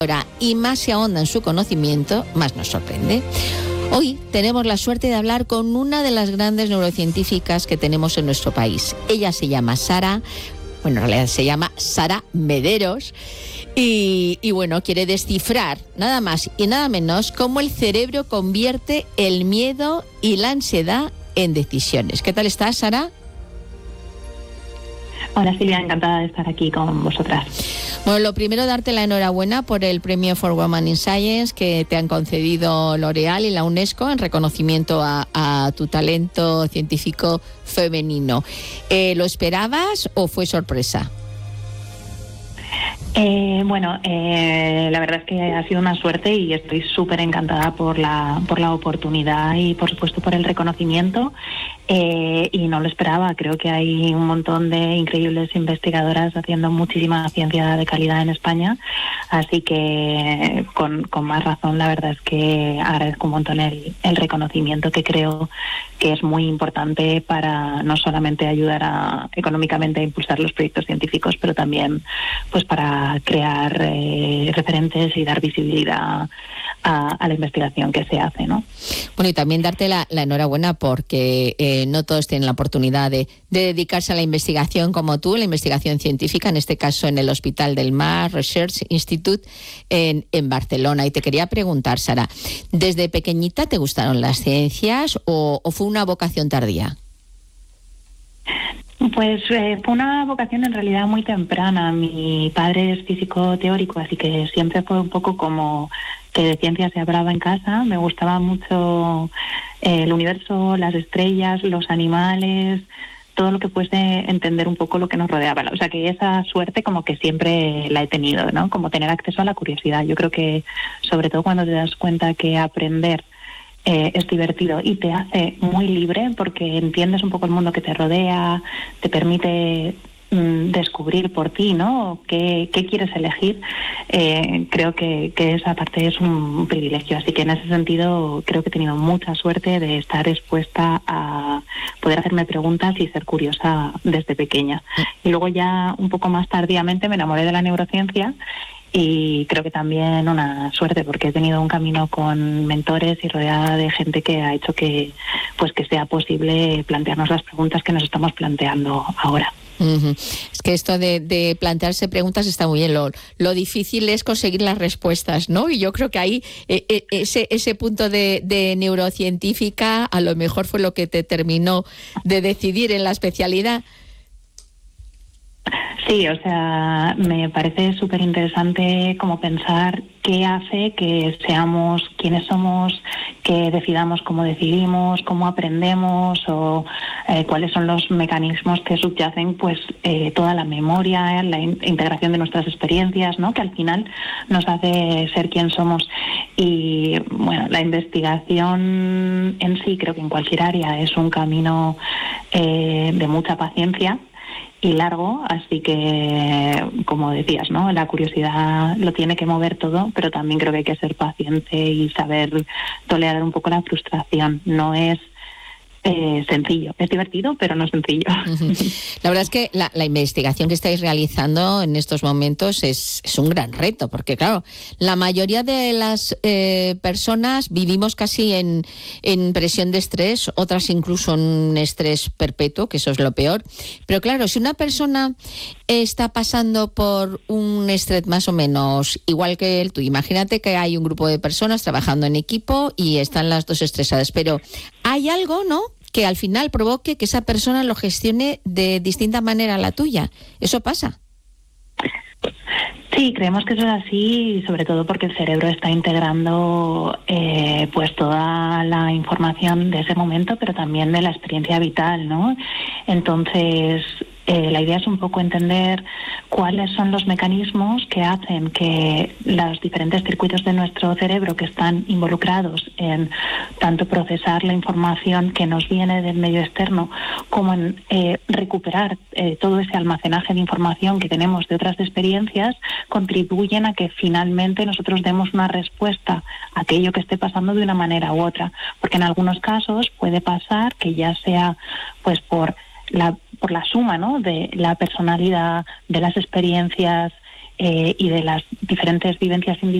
y más se ahonda en su conocimiento, más nos sorprende. Hoy tenemos la suerte de hablar con una de las grandes neurocientíficas que tenemos en nuestro país. Ella se llama Sara, en realidad se llama Sara Mederos, y bueno, quiere descifrar nada más y nada menos cómo el cerebro convierte el miedo y la ansiedad en decisiones. ¿Qué tal estás, Sara? Hola Silvia, encantada de estar aquí con vosotras. Bueno, lo primero, darte la enhorabuena por el premio for Women in Science que te han concedido L'Oréal y la UNESCO en reconocimiento a tu talento científico femenino. ¿Lo esperabas o fue sorpresa? La verdad es que ha sido una suerte y estoy súper encantada por la oportunidad y por supuesto por el reconocimiento, y no lo esperaba. Creo que hay un montón de increíbles investigadoras haciendo muchísima ciencia de calidad en España, así que con más razón la verdad es que agradezco un montón el reconocimiento, que creo que es muy importante para no solamente ayudar económicamente a impulsar los proyectos científicos, pero también pues para crear referentes y dar visibilidad a la investigación que se hace, ¿no? Bueno, y también darte la enhorabuena porque no todos tienen la oportunidad de dedicarse a la investigación como tú, la investigación científica, en este caso en el Hospital del Mar Research Institute en Barcelona. Y te quería preguntar, Sara, ¿desde pequeñita te gustaron las ciencias o fue una vocación tardía? Pues fue una vocación en realidad muy temprana. Mi padre es físico teórico, así que siempre fue un poco como que de ciencia se hablaba en casa. Me gustaba mucho el universo, las estrellas, los animales, todo lo que fuese entender un poco lo que nos rodeaba. O sea que esa suerte como que siempre la he tenido, ¿no? Como tener acceso a la curiosidad. Yo creo que sobre todo cuando te das cuenta que aprender es divertido y te hace muy libre, porque entiendes un poco el mundo que te rodea, te permite descubrir por ti, ¿no? ¿Qué quieres elegir? Creo que esa parte es un privilegio, así que en ese sentido creo que he tenido mucha suerte de estar expuesta a poder hacerme preguntas y ser curiosa desde pequeña. Y luego ya un poco más tardíamente me enamoré de la neurociencia. Y creo que también una suerte, porque he tenido un camino con mentores y rodeada de gente que ha hecho que sea posible plantearnos las preguntas que nos estamos planteando ahora. Uh-huh. Es que esto de plantearse preguntas está muy bien. Lo difícil es conseguir las respuestas, ¿no? Y yo creo que ahí ese punto de neurocientífica a lo mejor fue lo que te terminó de decidir en la especialidad. Sí, o sea, me parece súper interesante como pensar qué hace que seamos quienes somos, que decidamos cómo decidimos, cómo aprendemos o cuáles son los mecanismos que subyacen pues toda la memoria, la integración de nuestras experiencias, ¿no? Que al final nos hace ser quien somos. Y bueno, la investigación en sí, creo que en cualquier área es un camino de mucha paciencia y largo, así que, como decías, ¿no? La curiosidad lo tiene que mover todo, pero también creo que hay que ser paciente y saber tolerar un poco la frustración. No es sencillo, es divertido, pero no es sencillo. Uh-huh. La verdad es que la investigación que estáis realizando en estos momentos es un gran reto, porque claro, la mayoría de las personas vivimos casi en presión de estrés, otras incluso en un estrés perpetuo, que eso es lo peor. Pero claro, si una persona está pasando por un estrés más o menos igual que tú, imagínate que hay un grupo de personas trabajando en equipo y están las dos estresadas, pero hay algo, ¿no?, que al final provoque que esa persona lo gestione de distinta manera a la tuya. ¿Eso pasa? Sí, creemos que eso es así, sobre todo porque el cerebro está integrando pues toda la información de ese momento, pero también de la experiencia vital, ¿no? Entonces, la idea es un poco entender cuáles son los mecanismos que hacen que los diferentes circuitos de nuestro cerebro que están involucrados en tanto procesar la información que nos viene del medio externo como en recuperar todo ese almacenaje de información que tenemos de otras experiencias, contribuyen a que finalmente nosotros demos una respuesta a aquello que esté pasando de una manera u otra. Porque en algunos casos puede pasar que ya sea pues por la suma, ¿no?, de la personalidad, de las experiencias y de las diferentes vivencias individuales